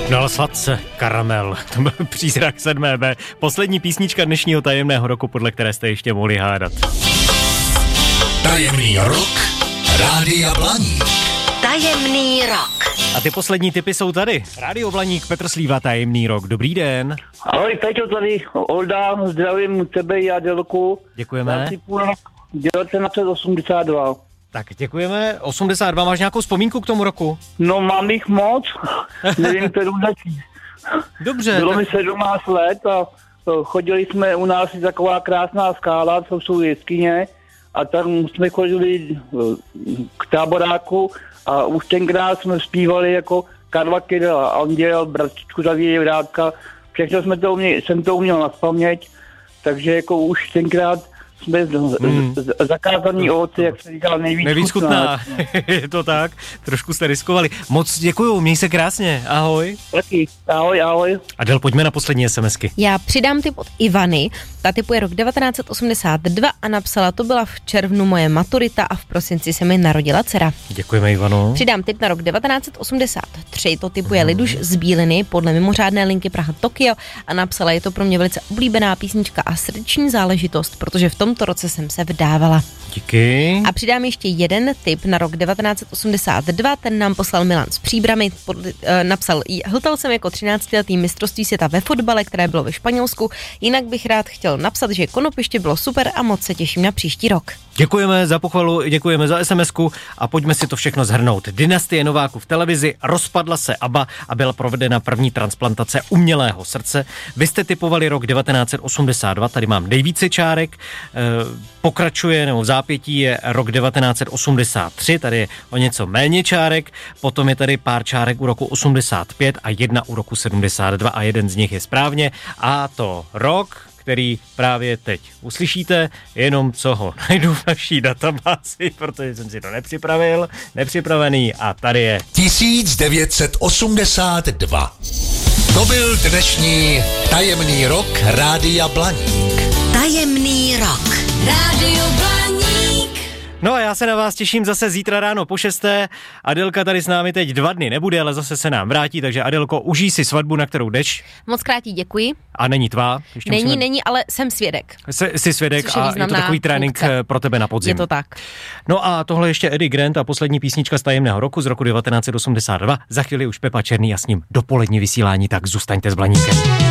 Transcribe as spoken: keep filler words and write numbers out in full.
Dal sladce, karamel, to byl Přízrak sedmé bé. Poslední písnička dnešního tajemného roku, podle které jste ještě mohli hádat. Tajemný rok Rádia Blaník. Tajemný rok. A ty poslední tipy jsou tady. Rádio Blaník, Petr Slíva, Tajemný rok. Dobrý den. Ahoj, Peťo, tady Olda, zdravím tebe i Adelku. Děkujeme. devatenáct osmdesát dva. Tak děkujeme. osmdesát dva, máš nějakou vzpomínku k tomu roku? No, mám jich moc, nevím, kterou začít. Dobře. Bylo tak... mi sedmnáct let a chodili jsme, u nás je taková krásná skála, co jsou jeskyně, a tam jsme chodili k táboráku a už tenkrát jsme zpívali jako Karla Kydela, Anděl, Bratřičku Zavíje Vrátka, všechno jsme to uměli, jsem to uměl nazpaměť, takže jako už tenkrát jsme mm. zakázaný ovoce, jak se říká, nejvíc, nejvíc chutná. Je to tak, trošku jste riskovali. Moc děkuju, měj se krásně, ahoj. Taky, ahoj, ahoj. Adel, pojďme na poslední SMSky. Já přidám tip od Ivany, ta tipuje rok devatenáct osmdesát dva a napsala, to byla v červnu moje maturita a v prosinci se mi narodila dcera. Děkujeme, Ivano. Přidám tip na rok devatenáct osmdesát tři, to tipuje Liduš z Bíliny podle mimořádné linky Praha Tokio a napsala, je to pro mě velice oblíbená písnička a srdeční záležitost, protože v tomto roce jsem se vdávala. Díky. A přidám ještě jeden tip na rok devatenáct osmdesát dva, ten nám poslal Milan z Příbrami, pod, uh, napsal, hltal jsem jako třináctiletý mistrovství světa ve fotbale, které bylo ve Španělsku, jinak bych rád chtěl napsat, že konopiště bylo super a moc se těším na příští rok. Děkujeme za pochvalu, děkujeme za SMSku a pojďme si to všechno shrnout. Dynastie Nováků v televizi, rozpadla se ABBA a byla provedena první transplantace umělého srdce. Vy jste tipovali rok devatenáct osmdesát dva, tady mám nejvíce čárek, pokračuje, nebo v zápětí je rok devatenáct osmdesát tři, tady je o něco méně čárek, potom je tady pár čárek u roku osmdesát pět a jedna u roku sedmdesát dva a jeden z nich je správně a to rok, který právě teď uslyšíte, jenom co ho najdu v naší databázi, protože jsem si to nepřipravil, nepřipravený a tady je. tisíc devět set osmdesát dva. To byl dnešní tajemný rok Rádia Blaník. Tajemný rok. Rádio Blaník. No a já se na vás těším zase zítra ráno po šesté. Adelka tady s námi teď dva dny nebude, ale zase se nám vrátí, takže Adelko, užij si svatbu, na kterou jdeš. Moc krát jí děkuji. A není tvá? Ještě není, musíme... není, ale jsem svědek. Jsi, jsi svědek a je to takový trénink funkce pro tebe na podzim. Je to tak. No a tohle ještě Eddie Grant a poslední písnička z tajemného roku z roku devatenáct osmdesát dva. Za chvíli už Pepa Černý a s ním dopolední vysílání, tak zůstaňte s Blaníkem.